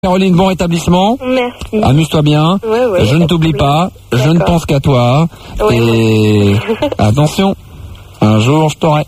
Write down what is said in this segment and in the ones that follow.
Caroline, bon rétablissement. Merci. Amuse-toi bien. Ouais, je ne t'oublie pas. Je ne pense qu'à toi. Ouais, et attention, un jour je t'aurai.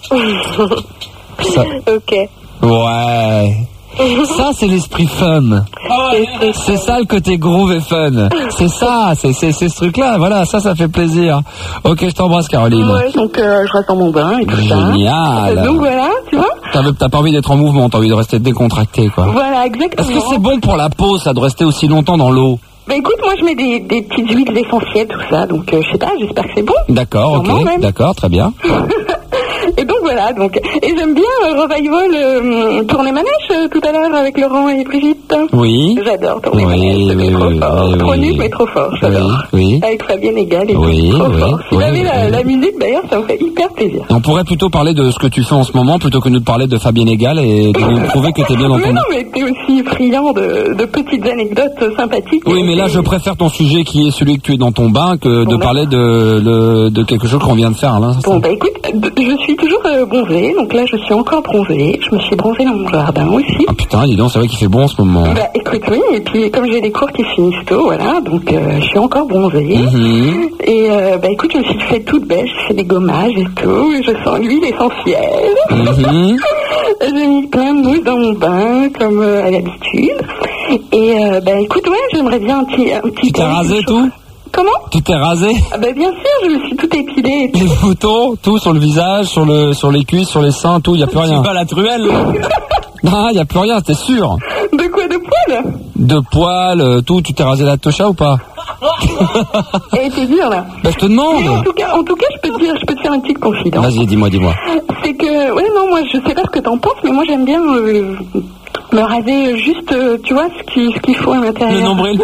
Ça... Ok. Ouais. Ça, c'est l'esprit fun. C'est ça le côté groove et fun. C'est ça, c'est ce truc-là. Voilà, ça fait plaisir. Ok, je t'embrasse, Caroline. Ouais, donc je reste dans mon bain et tout ça. Génial. Donc voilà, tu vois. T'as pas envie d'être en mouvement, t'as envie de rester décontracté, quoi. Voilà, exactement. Est-ce que c'est bon pour la peau, ça, de rester aussi longtemps dans l'eau? Bah écoute, moi je mets des petites huiles essentielles, tout ça, donc je sais pas, j'espère que c'est bon. D'accord, ok, d'accord, très bien. Et donc voilà, et j'aime bien Revival tourner manège tout à l'heure avec Laurent et Brigitte. Oui. J'adore tourner manège, c'était trop fort. Trop nul mais trop fort, j'adore. Oui. Avec Fabienne Egal et tout, trop fort. Si j'avais la musique d'ailleurs, ça me fait hyper plaisir. On pourrait plutôt parler de ce que tu fais en ce moment plutôt que de parler de Fabienne Egal et de nous prouver que t'es bien dans ton... Mais non, mais t'es aussi friand de petites anecdotes sympathiques. Oui, mais là je préfère ton sujet qui est celui que tu es dans ton bain que de parler de quelque chose qu'on vient de faire là. Bon bah écoute, je suis toujours bronzée, donc là je suis encore bronzée, je me suis bronzée dans mon jardin aussi. Ah putain, dis donc, c'est vrai qu'il fait bon en ce moment. Bah écoute, oui, et puis comme j'ai des cours qui finissent tôt, voilà, donc je suis encore bronzée. Et bah écoute, je me suis fait toute belle, j'ai fait des gommages et tout, je sens l'huile essentielle. J'ai mis plein de mousse dans mon bain, comme à l'habitude. Et bah écoute, ouais, j'aimerais bien un petit Tu t'es rasé tout? Comment? Tu t'es rasé? Ah bah bien sûr, je me suis tout épilé. Les boutons, tout sur le visage, sur les cuisses, sur les seins, tout, y a plus rien. C'est pas la truelle. Non, y a plus rien, t'es sûr? De quoi, de poils? De poils, tout, tu t'es rasé la tocha ou pas? Eh, t'es dur là. Bah je te demande. Mais en tout cas, je peux te faire une petite confidence. Vas-y, dis-moi. C'est que, ouais, non, moi, je sais pas ce que t'en penses, mais moi, j'aime bien me raser juste, tu vois, ce qu'il faut à l'intérieur. Le nombril.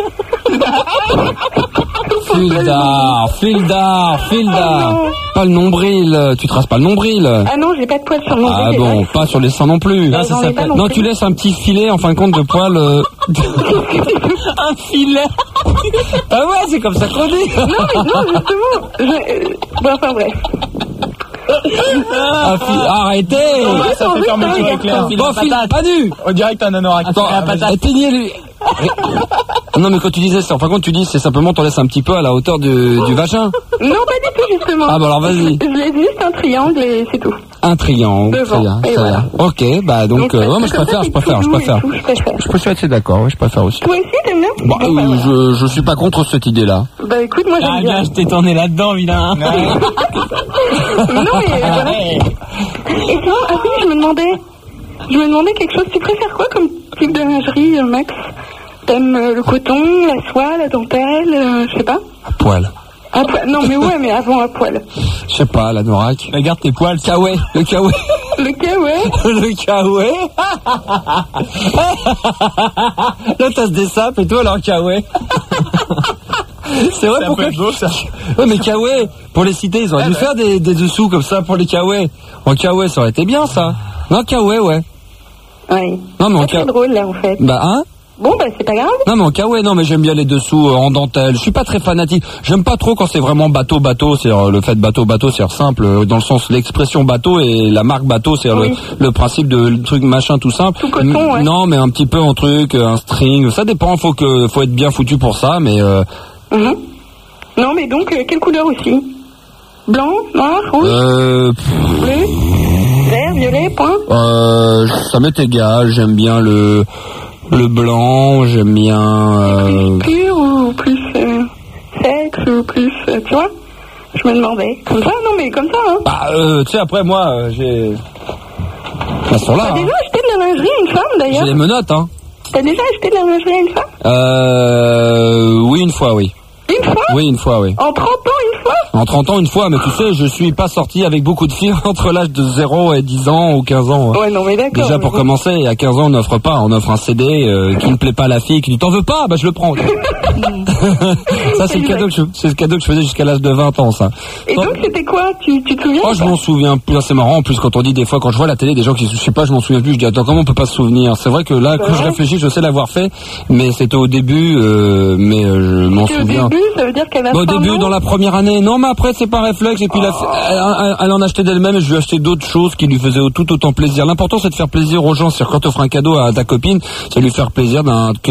Fil d'art. Pas le nombril, tu te rases pas le nombril. Ah non, j'ai pas de poils sur le nombril. Ah bon, pas sur les seins non plus. Non, ça s'appelle. Non, tu laisses un petit filet en fin de compte de poils. Un filet. Ah ouais, c'est comme ça qu'on dit. Non, justement. Bon, enfin bref. Arrêtez. Ça fait fermeture éclair. Bon, fil pas nu. On dirait que t'as un anorak. Attends, atteignez-lui. Non, mais quand tu disais ça, en fin de compte, tu dis c'est simplement t'en laisses un petit peu à la hauteur du vagin. Non, pas du tout, justement. Ah bah alors vas-y. Je laisse juste un triangle et c'est tout. Un triangle, devant. très bien. Ok, bah donc moi je préfère. Je préfère, c'est d'accord, oui, je préfère aussi. Toi aussi, t'aimes bien? Bah, je suis pas contre cette idée-là. Bah écoute, moi j'aime bien. Je t'ai tourné là-dedans, vilain. Non, mais voilà. Et sinon, ah oui, je me demandais quelque chose. Tu préfères quoi comme type de lingerie, Max? T'aimes le coton, la soie, la dentelle, je sais pas? À poil. À poil. Non, mais ouais, mais avant à poil. Je sais pas, la norac. Regarde tes poils. Le kawaii. Le kawaii. Le kawaii. Là, t'as ce dessape et toi, alors kawaii. C'est vrai, pourquoi? Ouais, mais kawaii, pour les cités, ils auraient dû faire des dessous comme ça pour les kawaii. En kawaii, ça aurait été bien, ça. Non, kawaii, ouais. Ouais. Non, mais c'est drôle, là, en fait. Bah, hein? Bon, bah, c'est pas grave. Non, mais en kawaii, non, mais j'aime bien les dessous en dentelle. Je suis pas très fanatique. J'aime pas trop quand c'est vraiment bateau, c'est-à-dire le fait bateau, c'est-à-dire simple, dans le sens l'expression bateau et la marque bateau, c'est-à-dire le principe de le truc machin tout simple. Tout coton, ouais. Non, mais un petit peu en truc, un string, ça dépend, faut être bien foutu pour ça, mais Non, mais donc, quelle couleur aussi? Blanc, noir, rouge? Bleu? Vert, violet, point? Ça m'est égal, j'aime bien le blanc, j'aime bien... Plus pur ou plus sexe ou plus... tu vois? Je me demandais. Comme ça? Non, mais comme ça, hein? Bah, tu sais, après, moi, j'ai... Elles sont là. T'as déjà acheté de la lingerie à une femme, d'ailleurs? J'ai les menottes, hein. T'as déjà acheté de la lingerie à une femme? Oui, une fois, oui. Une fois? Oui, une fois, oui. En 30 ans, une fois? En 30 ans, une fois, mais tu sais, je suis pas sorti avec beaucoup de filles entre l'âge de 0 et 10 ans ou 15 ans. Ouais, non, mais d'accord. Déjà, pour commencer, à 15 ans, on n'offre pas. On offre un CD qui ne plaît pas à la fille, qui dit « T'en veux pas ?» Bah, je le prends. Ça, c'est le cadeau que je faisais jusqu'à l'âge de 20 ans, ça. Et donc, c'était quoi? Tu te souviens? Oh, je m'en souviens plus. C'est marrant. En plus, quand on dit des fois, quand je vois la télé, des gens qui, je sais pas, je m'en souviens plus. Je dis, attends, comment on peut pas se souvenir? C'est vrai que là, quand je réfléchis, je sais l'avoir fait, mais c'était au début, mais je m'en souviens. Au début, ça veut dire qu'à la fin, au début, dans la première année, non, mais après c'est pas réflexe et puis elle en achetait d'elle-même et je lui ai acheté d'autres choses qui lui faisaient tout autant plaisir. L'important c'est de faire plaisir aux gens. C'est-à-dire quand tu offres un cadeau à ta copine, c'est lui faire plaisir